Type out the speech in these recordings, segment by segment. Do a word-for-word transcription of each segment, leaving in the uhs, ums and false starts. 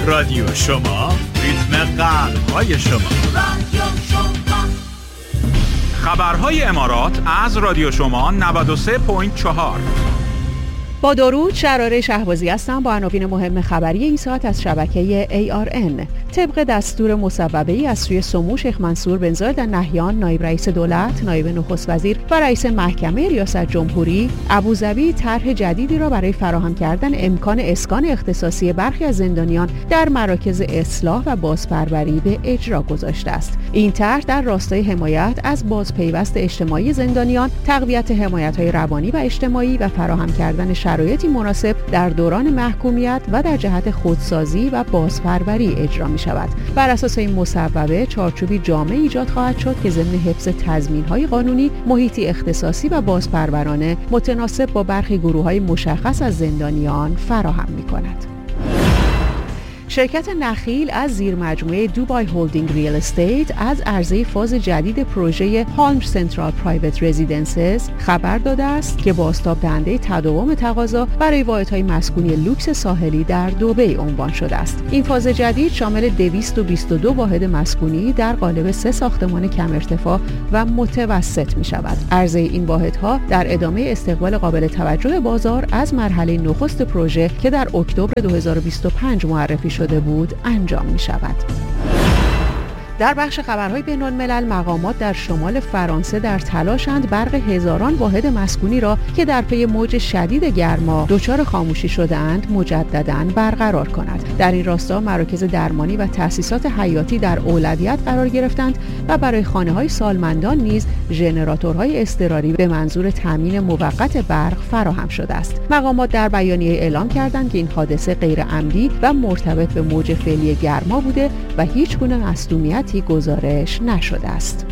رادیو شما، ریتم قلب‌های شما. رادیو شما. خبرهای امارات از رادیو شما نود و سه و چهار. با درود، شراره شهبازی هستم با عناوین مهم خبری این ساعت از شبکه ای آر ان. طبق دستور مصوبه‌ای از سوی سمو شیخ منصور بن زاید النهیان، نایب رئیس دولت، نایب نخست وزیر و رئیس محکمه ریاست جمهوری، ابوظبی طرح جدیدی را برای فراهم کردن امکان اسکان اختصاصی برخی از زندانیان در مراکز اصلاح و بازپروری به اجرا گذاشته است. این طرح در راستای حمایت از بازپیوست اجتماعی زندانیان، تقویت حمایت‌های روانی و اجتماعی و فراهم کردن شرایطی مناسب در دوران محکومیت و در جهت خودسازی و بازپروری اجرا می شود. بر اساس این مصوبه چارچوبی جامع ایجاد خواهد شد که ضمن حفظ تضمین‌های قانونی، محیطی اختصاصی و بازپرورانه متناسب با برخی گروه‌های مشخص از زندانیان فراهم می کند. شرکت نخیل از زیر مجموعه دوبای هولدینگ ریل استیت از عرضه فاز جدید پروژه هالم سنترال پرایوت رزیدنسز خبر داده است که بازتاب دهنده تداوم تقاضا برای واحدهای مسکونی لوکس ساحلی در دبی عنوان شده است. این فاز جدید شامل دویست و بیست و دو واحد مسکونی در قالب سه ساختمان کم ارتفاع و متوسط می شود. عرضه این واحدها در ادامه استقبال قابل توجه بازار از مرحله نخست پروژه که در اکتبر دو هزار و بیست و پنج معرفی شده بود انجام می شود. در بخش خبرهای بین‌الملل، مقامات در شمال فرانسه در تلاشند برق هزاران واحد مسکونی را که در پی موج شدید گرما دچار خاموشی شده‌اند مجدداً برقرار کند. در این راستا مراکز درمانی و تأسیسات حیاتی در اولویت قرار گرفتند و برای خانه‌های سالمندان نیز ژنراتورهای اضطراری به منظور تامین موقت برق فراهم شده است. مقامات در بیانیه اعلام کردند که این حادثه غیر عمدی و مرتبط به موج فعلی گرما بوده و هیچگونه مصدومیت گزارش نشده است.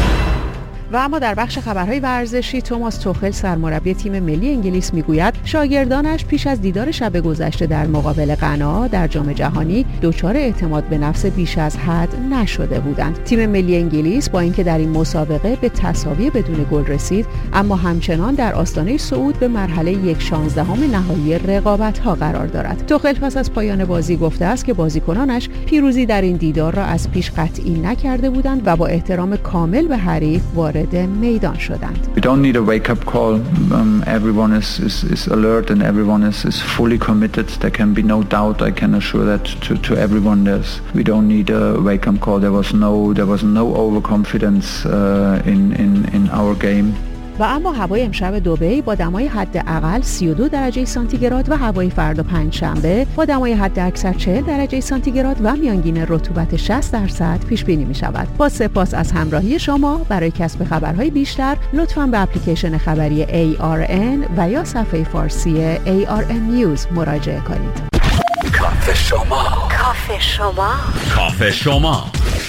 و اما در بخش خبرهای ورزشی، توماس توخل سرمربی تیم ملی انگلیس میگوید شاگردانش پیش از دیدار شب گذشته در مقابل غنا در جام جهانی دچار اعتماد به نفس بیش از حد نشده بودند. تیم ملی انگلیس با اینکه در این مسابقه به تساوی بدون گل رسید، اما همچنان در آستانه صعود به مرحله یک شانزدهم نهایی رقابت‌ها قرار دارد. توخل پس از پایان بازی گفته است که بازیکنانش پیروزی در این دیدار را از پیش قطعی نکرده بودند و با احترام کامل به حریف وارد میدان شدند. We don't need a wake up call. Um, everyone is, is, is alert and everyone is, is fully committed. There can be no doubt. I can assure that to, to everyone. There's, we don't need a wake up call. There was no there was no overconfidence uh, in, in, in our game. و اما هوای امشب دبی با دمای حداقل سی و دو درجه سانتیگراد و هوای فردا پنجشنبه با دمای حداکثر چهل درجه سانتیگراد و میانگین رطوبت شصت درصد پیش بینی می شود. با سپاس از همراهی شما. برای کسب خبرهای بیشتر لطفاً به اپلیکیشن خبری ای آر ان و یا صفحه فارسی ای آر ان News مراجعه کنید. کافه شما. کافه شما. کافه شما.